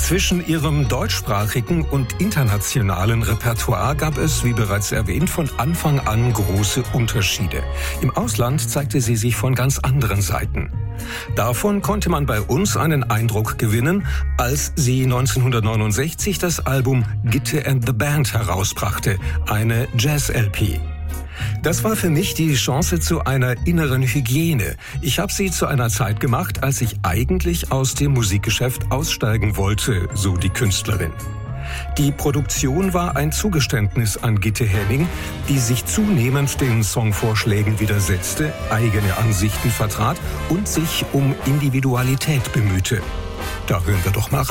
Zwischen ihrem deutschsprachigen und internationalen Repertoire gab es, wie bereits erwähnt, von Anfang an große Unterschiede. Im Ausland zeigte sie sich von ganz anderen Seiten. Davon konnte man bei uns einen Eindruck gewinnen, als sie 1969 das Album Gitte and the Band herausbrachte, eine Jazz-LP. Das war für mich die Chance zu einer inneren Hygiene. Ich habe sie zu einer Zeit gemacht, als ich eigentlich aus dem Musikgeschäft aussteigen wollte, so die Künstlerin. Die Produktion war ein Zugeständnis an Gitte Henning, die sich zunehmend den Songvorschlägen widersetzte, eigene Ansichten vertrat und sich um Individualität bemühte. Da hören wir doch mal rein.